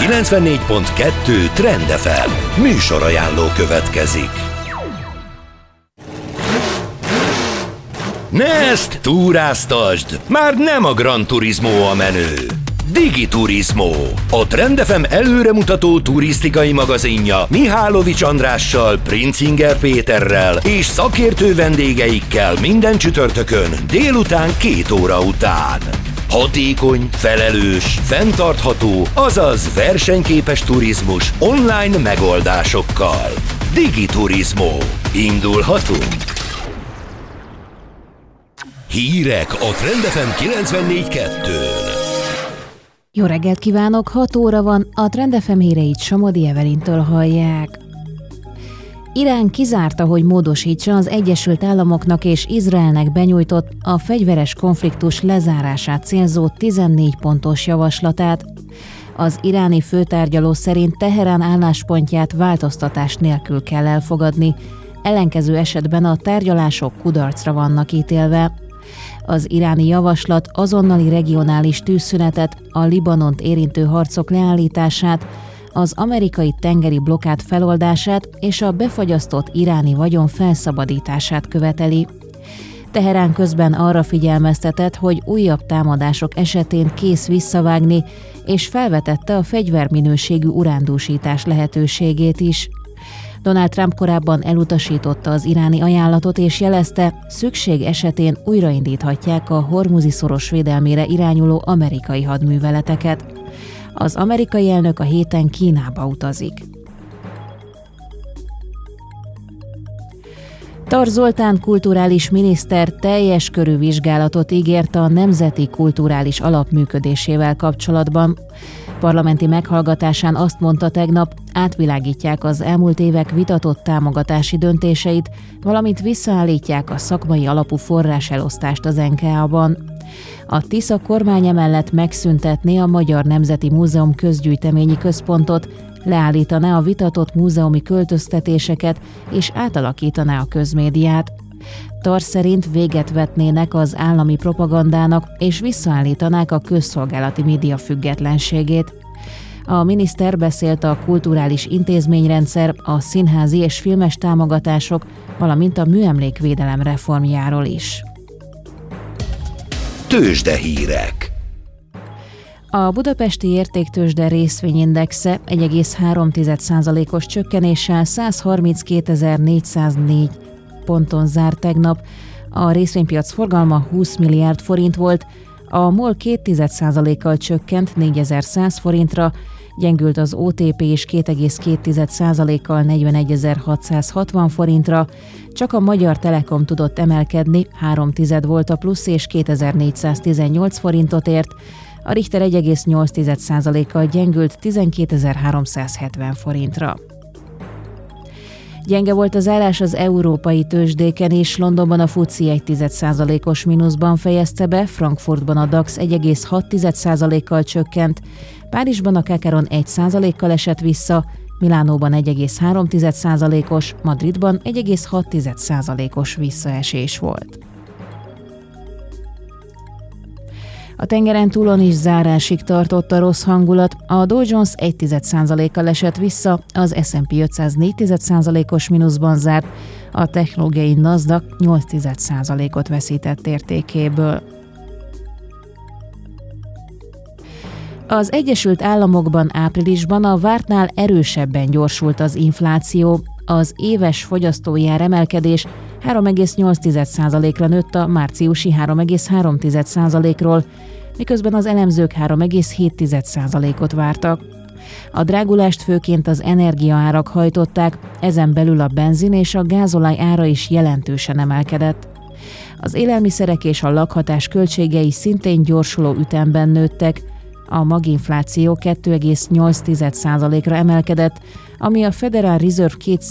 94.2 Trend FM műsorajánló következik. Nest, túráztasd! Már nem a Gran Turismo a menő. Digiturismo, a Trend FM előremutató turisztikai magazinja Mihálovics Andrással, Princinger Péterrel és szakértő vendégeikkel minden csütörtökön délután 2 óra után. Hatékony, felelős, fenntartható, azaz versenyképes turizmus online megoldásokkal. Digiturismo. Indulhatunk! Hírek a Trend FM 94.2-n. Jó reggelt kívánok, 6 óra van, a Trend FM híreit Somodi Evelintől hallják. Irán kizárta, hogy módosítsa az Egyesült Államoknak és Izraelnek benyújtott a fegyveres konfliktus lezárását célzó 14 pontos javaslatát. Az iráni főtárgyaló szerint Teherán álláspontját változtatás nélkül kell elfogadni, ellenkező esetben a tárgyalások kudarcra vannak ítélve. Az iráni javaslat azonnali regionális tűzszünetet, a Libanont érintő harcok leállítását, az amerikai tengeri blokkád feloldását és a befagyasztott iráni vagyon felszabadítását követeli. Teherán közben arra figyelmeztetett, hogy újabb támadások esetén kész visszavágni, és felvetette a fegyverminőségű urándúsítás lehetőségét is. Donald Trump korábban elutasította az iráni ajánlatot és jelezte, szükség esetén újraindíthatják a Hormuzi-szoros védelmére irányuló amerikai hadműveleteket. Az amerikai elnök a héten Kínába utazik. Tar Zoltán kulturális miniszter teljes körű vizsgálatot ígért a Nemzeti Kulturális Alap működésével kapcsolatban. Parlamenti meghallgatásán azt mondta tegnap, átvilágítják az elmúlt évek vitatott támogatási döntéseit, valamint visszaállítják a szakmai alapú forráselosztást az NKA-ban. A Tisza kormány emellett megszüntetné a Magyar Nemzeti Múzeum közgyűjteményi központot, leállítaná a vitatott múzeumi költöztetéseket és átalakítaná a közmédiát. Tar szerint véget vetnének az állami propagandának és visszaállítanák a közszolgálati média függetlenségét. A miniszter beszélt a kulturális intézményrendszer, a színházi és filmes támogatások, valamint a műemlékvédelem reformjáról is. Tőzsdehírek. A budapesti értéktőzsde részvényindexe 1,3%-os csökkenéssel 132.404 ponton zárt tegnap. A részvénypiac forgalma 20 milliárd forint volt, a MOL 0,2%-kal csökkent 4100 forintra, gyengült az OTP is 2,2%-kal 41.660 forintra, csak a Magyar Telekom tudott emelkedni, 0,3 volt a plusz és 2418 forintot ért, a Richter 1,8%-kal gyengült 12.370 forintra. Gyenge volt az állás az európai tőzsdéken is, Londonban a FTSE 0,1%-os mínuszban fejezte be, Frankfurtban a DAX 1,6%-kal csökkent, Párizsban a Kakaron 1%-kal esett vissza, Milánóban 1,3%-os, Madridban 1,6%-os visszaesés volt. A tengeren túlon is zárásig tartott a rossz hangulat, a Dow Jones 1,1%-kal esett vissza, az S&P 500 4,1%-os mínuszban zárt, a technológiai NASDAQ 8,1%-ot veszített értékéből. Az Egyesült Államokban áprilisban a vártnál erősebben gyorsult az infláció, az éves fogyasztói áremelkedés 3,8%-ra nőtt a márciusi 3,3%-ról, miközben az elemzők 3,7%-ot vártak. A drágulást főként az energiaárak hajtották, ezen belül a benzin és a gázolaj ára is jelentősen emelkedett. Az élelmiszerek és a lakhatás költségei szintén gyorsuló ütemben nőttek, a maginfláció 2,8%-ra emelkedett, ami a Federal Reserve